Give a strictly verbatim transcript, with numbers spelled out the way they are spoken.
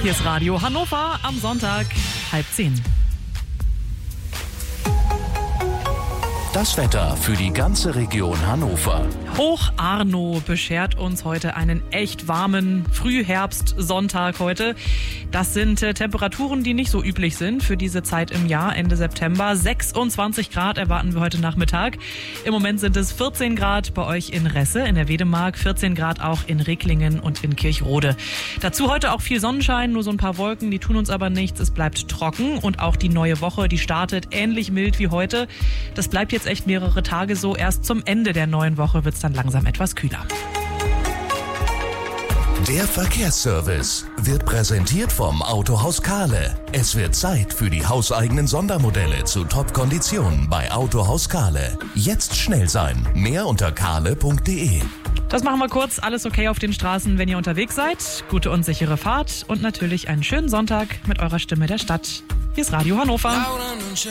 Hier ist Radio Hannover am Sonntag, halb zehn. Das Wetter für die ganze Region Hannover. Hoch Arno beschert uns heute einen echt warmen Frühherbst-Sonntag heute. Das sind äh, Temperaturen, die nicht so üblich sind für diese Zeit im Jahr, Ende September. sechsundzwanzig Grad erwarten wir heute Nachmittag. Im Moment sind es vierzehn Grad bei euch in Resse, in der Wedemark, vierzehn Grad auch in Ricklingen und in Kirchrode. Dazu heute auch viel Sonnenschein, nur so ein paar Wolken, die tun uns aber nichts. Es bleibt trocken und auch die neue Woche, die startet ähnlich mild wie heute. Das bleibt jetzt echt mehrere Tage so. Erst zum Ende der neuen Woche wird es dann langsam etwas kühler. Der Verkehrsservice wird präsentiert vom Autohaus Kahle. Es wird Zeit für die hauseigenen Sondermodelle zu Top-Konditionen bei Autohaus Kahle. Jetzt schnell sein. Mehr unter kahle punkt de. Das machen wir kurz. Alles okay auf den Straßen, wenn ihr unterwegs seid. Gute und sichere Fahrt und natürlich einen schönen Sonntag mit eurer Stimme der Stadt. Hier ist Radio Hannover.